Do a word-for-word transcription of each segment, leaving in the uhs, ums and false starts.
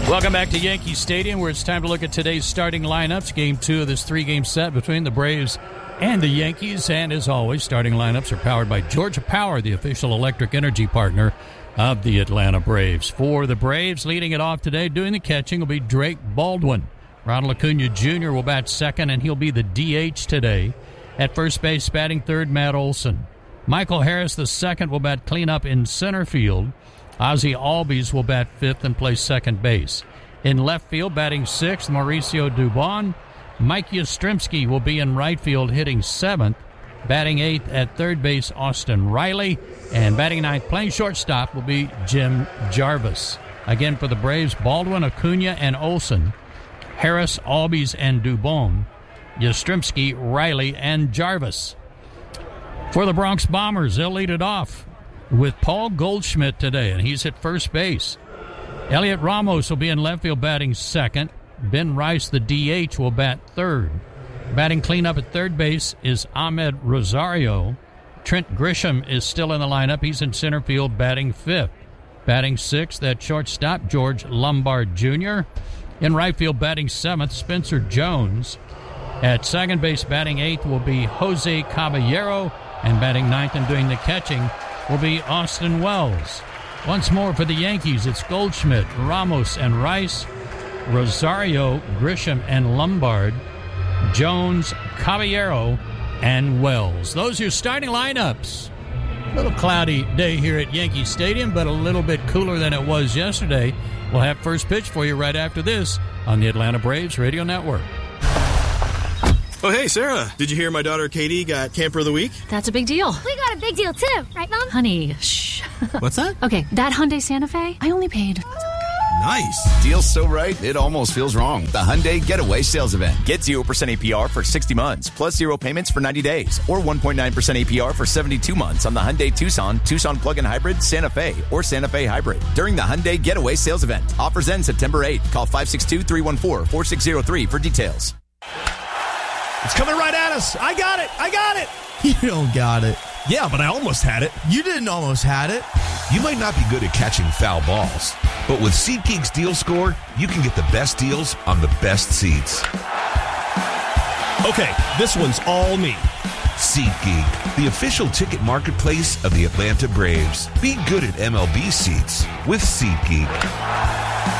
Welcome back to Yankee Stadium, where it's time to look at today's starting lineups. Game two of this three-game set between the Braves and the Yankees. And as always, starting lineups are powered by Georgia Power, the official electric energy partner of the Atlanta Braves. For the Braves, leading it off today, doing the catching will be Drake Baldwin. Ronald Acuna Junior will bat second, and he'll be the D H today. At first base, batting third, Matt Olson. Michael Harris, the second, will bat cleanup in center field. Ozzie Albies will bat fifth and play second base. In left field, batting sixth, Mauricio Dubon. Mike Yastrzemski will be in right field, hitting seventh. Batting eighth at third base, Austin Riley. And batting ninth, playing shortstop, will be Jim Jarvis. Again, for the Braves, Baldwin, Acuna, and Olson. Harris, Albies, and Dubon. Yastrzemski, Riley, and Jarvis. For the Bronx Bombers, they'll lead it off with Paul Goldschmidt today, and he's at first base. Elliot Ramos will be in left field batting second. Ben Rice, the D H, will bat third. Batting cleanup at third base is Ahmed Rosario. Trent Grisham is still in the lineup. He's in center field batting fifth. Batting sixth at shortstop, George Lombard Junior In right field batting seventh, Spencer Jones. At second base batting eighth will be Jose Caballero. And batting ninth and doing the catching will be Austin Wells. Once more for the Yankees, it's Goldschmidt, Ramos, and Rice, Rosario, Grisham, and Lombard, Jones, Caballero, and Wells. Those are your starting lineups. A little cloudy day here at Yankee Stadium, but a little bit cooler than it was yesterday. We'll have first pitch for you right after this on the Atlanta Braves Radio Network. Oh, hey, Sarah, did you hear my daughter Katie got Camper of the Week? That's a big deal. We got a big deal, too. Right, Mom? Honey, shh. What's that? Okay, that Hyundai Santa Fe, I only paid... Nice. Deal's so right, it almost feels wrong. The Hyundai Getaway Sales Event. Get zero percent A P R for sixty months, plus zero payments for ninety days, or one point nine percent A P R for seventy-two months on the Hyundai Tucson, Tucson Plug-in Hybrid, Santa Fe, or Santa Fe Hybrid. During the Hyundai Getaway Sales Event. Offers end September eighth. Call five six two, three one four, four six zero three for details. It's coming right at us. I got it. I got it. You don't got it. Yeah, but I almost had it. You didn't almost had it. You might not be good at catching foul balls, but with SeatGeek's Deal Score, you can get the best deals on the best seats. Okay, this one's all me. SeatGeek, the official ticket marketplace of the Atlanta Braves. Be good at M L B seats with SeatGeek.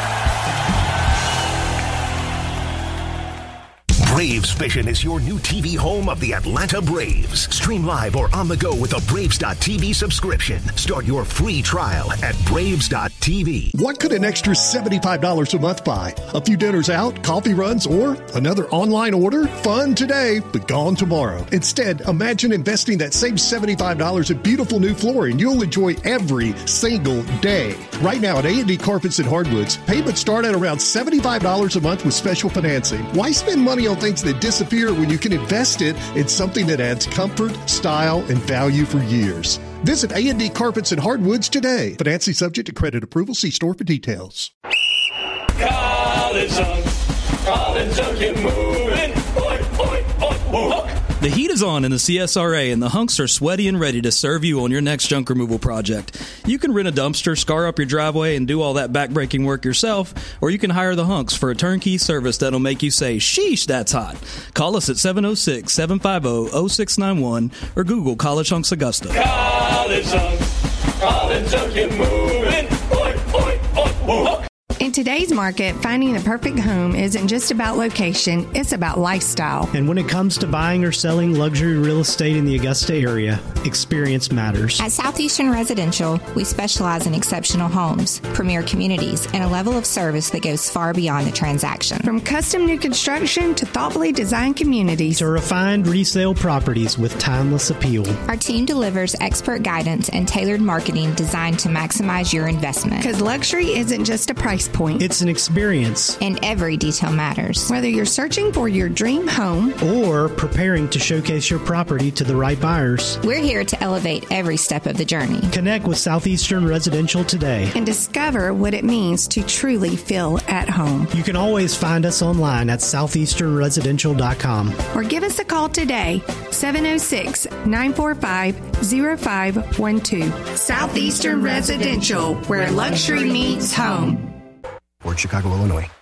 Braves Vision is your new T V home of the Atlanta Braves. Stream live or on the go with a Braves dot T V subscription. Start your free trial at Braves dot T V. What could an extra seventy-five dollars a month buy? A few dinners out, coffee runs, or another online order? Fun today, but gone tomorrow. Instead, imagine investing that same seventy-five dollars in beautiful new flooring you'll enjoy every single day. Right now at A and D Carpets and Hardwoods, payments start at around seventy-five dollars a month with special financing. Why spend money on things that disappear when you can invest it in something that adds comfort, style, and value for years? Visit A and D Carpets and Hardwoods today. Financing subject to credit approval. See store for details. College Hunks, College Hunk, get moving. Oink, oink, oink, oink. The heat is on in the C S R A, and the Hunks are sweaty and ready to serve you on your next junk removal project. You can rent a dumpster, scar up your driveway, and do all that back-breaking work yourself, or you can hire the Hunks for a turnkey service that'll make you say, sheesh, that's hot. Call us at seven oh six, seven five oh, oh six nine one or Google College Hunks Augusta. College Hunks, College Hunk, get moving. Oink, oink, oink, oink. In today's market, finding the perfect home isn't just about location, it's about lifestyle. And when it comes to buying or selling luxury real estate in the Augusta area, experience matters. At Southeastern Residential, we specialize in exceptional homes, premier communities, and a level of service that goes far beyond the transaction. From custom new construction to thoughtfully designed communities to refined resale properties with timeless appeal. Our team delivers expert guidance and tailored marketing designed to maximize your investment. Because luxury isn't just a price point. It's an experience. And every detail matters. Whether you're searching for your dream home or preparing to showcase your property to the right buyers, we're here to elevate every step of the journey. Connect with Southeastern Residential today and discover what it means to truly feel at home. You can always find us online at southeastern residential dot com or give us a call today, seven oh six, nine four five, oh five one two. Southeastern Residential, where luxury meets home. Ford, Chicago, Illinois.